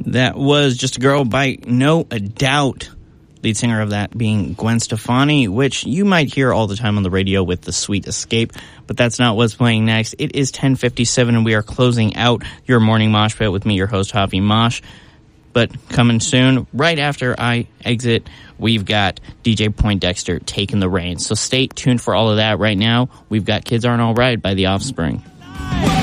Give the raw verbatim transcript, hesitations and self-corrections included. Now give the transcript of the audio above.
That was Just a Girl by No Doubt. Lead singer of that being Gwen Stefani, which you might hear all the time on the radio with The Sweet Escape, but that's not what's playing next. It is ten fifty-seven, and we are closing out your morning mosh pit with me, your host, Javi Mosh. But coming soon, right after I exit, we've got D J Poindexter taking the reins. So stay tuned for all of that. Right now, we've got Kids Aren't All Right by The Offspring.